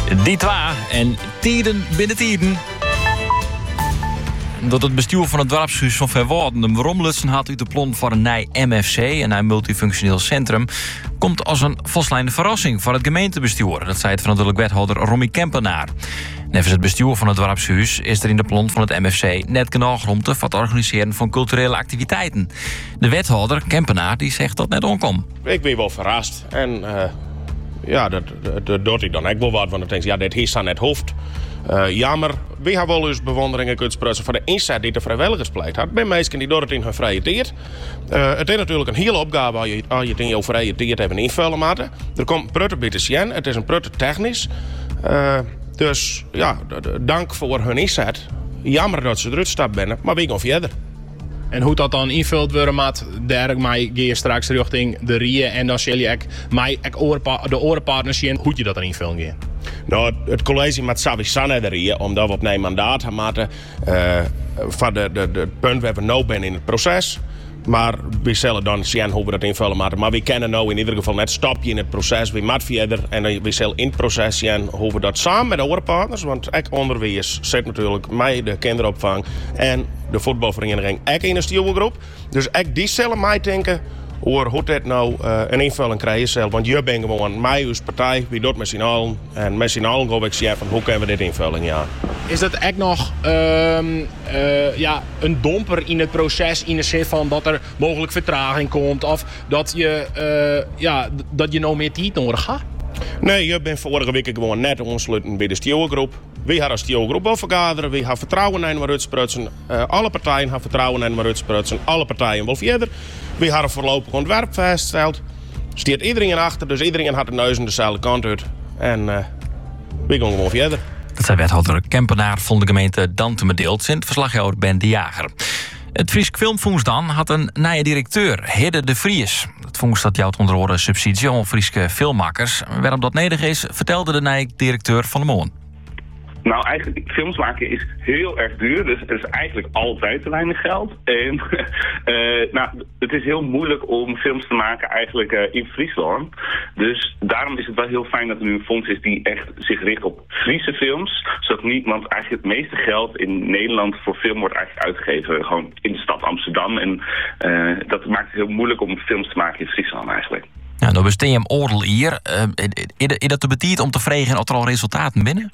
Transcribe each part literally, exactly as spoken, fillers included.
Die twa en tijden binnen tijden. Dat het bestuur van het dorpshuis van Verwoorden de Romlutsen had uit de plan voor een nij M F C, een nij multifunctioneel centrum, komt als een volslijnde verrassing voor het gemeentebestuur. Dat zei het verantwoordelijk wethouder Romy Kempenaar. Nevens het bestuur van het dorpshuis is er in de plan van het M F C net genoeg ruimte voor het organiseren van culturele activiteiten. De wethouder Kempenaar die zegt dat net onkom. Ik ben wel verrast en uh, ja, dat, dat, dat doet hij dan ook wel wat, want ik denk ja, dit is aan het hoofd. Uh, jammer, we hebben wel eens bewonderingen kunnen sprutsen voor de inzet die de vrijwilligers pleit had. Bij mensen die doen het in hun vrije tijd. Uh, het is natuurlijk een hele opgave als je, als je het in je vrije tijd even invullen moet. Er komt een prutte bij te zien, het is een prutte technisch. Uh, dus ja, d- d- dank voor hun inzet. Jammer dat ze eruit stapt binnen, maar we gaan verder. En hoe dat dan invult worden met, daar mij ga je straks richting de Rie en dan zal je ook mij de orenpartners zien hoe je dat dan invullen gaat. Nou, het college met sowieso naar de Rie, omdat we op een mandaat hebben uh, van de, de, de, het punt waar we nu zijn in het proces. Maar we zullen dan zien hoe we dat invullen moeten. Maar we kennen nou in ieder geval net stapje in het proces. We moeten verder en we zullen in het proces zien hoe we dat samen met de andere partners. Want ik onderwijs zit natuurlijk mij de kinderopvang en de voetbalvereniging ook in een stuurgroep. Dus ik die zullen mij denken over hoe dit nou uh, een invulling krijgen zelf. Want je bent gewoon mij als partij, wie doet met z'n allen. En met z'n allen ga ik zien van hoe kunnen we dit invullen, ja. Is dat echt nog uh, uh, ja, een domper in het proces in de zin van dat er mogelijk vertraging komt of dat je, uh, ja, dat je nou meer tijd nodig hebt? Nee, je bent vorige week gewoon net ontsluiten bij de stuurgroep. We hadden een stuurgroep wel vergaderen, we hebben vertrouwen in wat uitsprutsen. Uh, alle partijen hebben vertrouwen in wat uitsprutsen, alle partijen wel verder. We hadden voorlopig ontwerp vastgesteld. Steert iedereen achter, dus iedereen had de neus aan dezelfde kant uit. En uh, we gaan gewoon verder. Dat zei wethouder Kempenaar van de gemeente Dantem deelt zijn verslaghouder Ben de Jager. Het Friesk Filmfonds dan had een nieuwe directeur, Hidde de Vries. Het fonds dat jouwt onder andere subsidie aan Frieske filmmakers. Waarom dat nodig is, vertelde de nieuwe directeur van de Moon. Nou, eigenlijk, films maken is heel erg duur, dus er is eigenlijk altijd te weinig geld. En uh, nou, het is heel moeilijk om films te maken eigenlijk uh, in Friesland. Dus daarom is het wel heel fijn dat er nu een fonds is die echt zich richt op Friese films. Zodat niet, want eigenlijk het meeste geld in Nederland voor film wordt eigenlijk uitgegeven gewoon in de stad Amsterdam. En uh, dat maakt het heel moeilijk om films te maken in Friesland eigenlijk. Ja, nou besteen je hem oordeel hier. Uh, is dat te betiert om te vregen of er al resultaten binnen?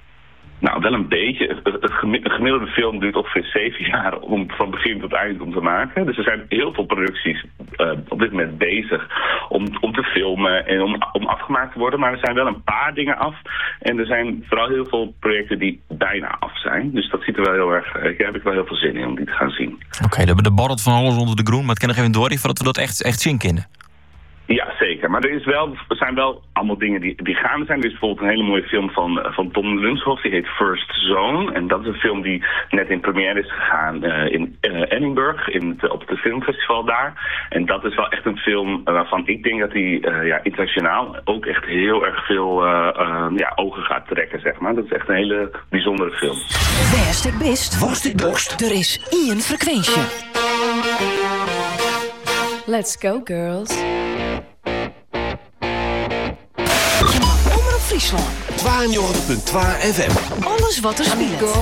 Nou, wel een beetje. Het gemiddelde film duurt ongeveer zeven jaar om van begin tot eind om te maken. Dus er zijn heel veel producties uh, op dit moment bezig om, om te filmen en om, om afgemaakt te worden. Maar er zijn wel een paar dingen af. En er zijn vooral heel veel projecten die bijna af zijn. Dus dat ziet er wel heel erg... Uh, daar heb ik wel heel veel zin in om die te gaan zien. Oké, okay, de borrelt van alles onder de groen. Maar het kan nog even door voordat we dat echt, echt zien kunnen. Ja, zeker. Maar er, is wel, er zijn wel allemaal dingen die, die gaande zijn. Er is bijvoorbeeld een hele mooie film van, van Tom Lunshoff. Die heet First Zone. En dat is een film die net in première is gegaan uh, in uh, Edinburgh. In het, op het filmfestival daar. En dat is wel echt een film waarvan ik denk dat die uh, ja, internationaal ook echt heel erg veel uh, uh, ja, ogen gaat trekken, zeg maar. Dat is echt een hele bijzondere film. Best ik best. Was ik borst. Er is één frequentie. Let's go, girls. Friesland. tweeënnegentig komma twee F M. Alles wat er speelt.